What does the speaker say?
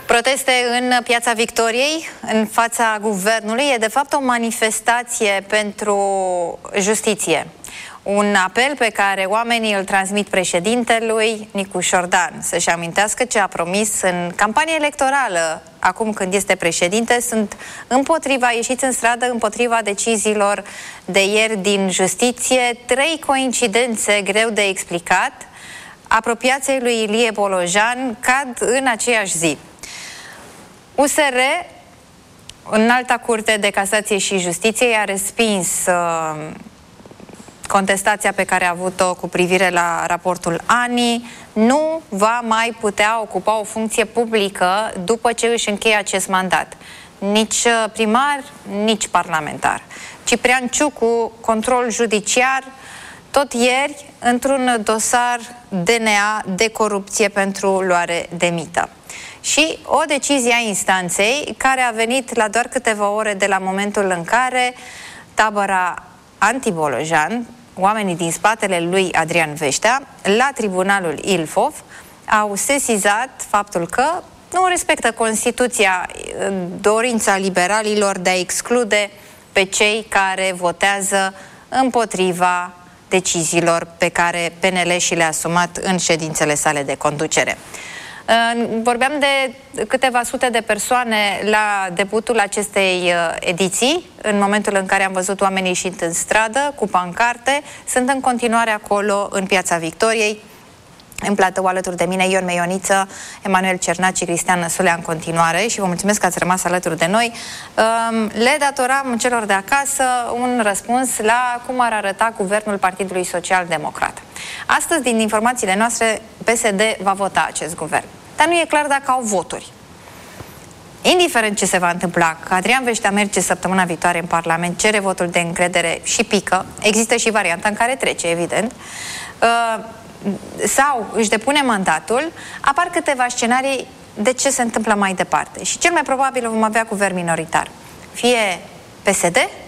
Proteste în Piața Victoriei, în fața guvernului, e de fapt o manifestație pentru justiție. Un apel pe care oamenii îl transmit președintelui Nicu Șordan să-și amintească ce a promis în campanie electorală, acum când este președinte. Sunt împotriva, ieșiți în stradă împotriva deciziilor de ieri din justiție. 3 coincidențe greu de explicat, apropiației lui Ilie Bolojan, cad în aceeași zi. USR, Înalta Curte de Casație și Justiție, a respins contestația pe care a avut-o cu privire la raportul ANI. Nu va mai putea ocupa o funcție publică după ce își încheie acest mandat. Nici primar, nici parlamentar. Ciprian Ciucu, control judiciar, tot ieri, într-un dosar DNA de corupție pentru luare de mită. Și o decizie a instanței care a venit la doar câteva ore de la momentul în care tabăra anti-Bolojan, oamenii din spatele lui Adrian Veștea, la tribunalul Ilfov, au sesizat faptul că nu respectă Constituția, dorința liberalilor de a exclude pe cei care votează împotriva deciziilor pe care PNL și le-a asumat în ședințele sale de conducere. Vorbeam de câteva sute de persoane la debutul acestei ediții, în momentul în care am văzut oamenii ieșind în stradă cu pancarte. Sunt în continuare acolo în Piața Victoriei. În platou alături de mine Ion Meioniță, Emanuel Cernaci și Cristian Năsulea în continuare și vă mulțumesc că ați rămas alături de noi. Le datoram celor de acasă un răspuns la cum ar arăta guvernul Partidului Social Democrat. Astăzi, din informațiile noastre, PSD va vota acest guvern. Dar nu e clar dacă au voturi. Indiferent ce se va întâmpla, că Adrian Veștea merge săptămâna viitoare în Parlament, cere votul de încredere și pică, există și varianta în care trece, evident, sau își depune mandatul, apar câteva scenarii de ce se întâmplă mai departe. Și cel mai probabil vom avea guvern minoritar. Fie PSD,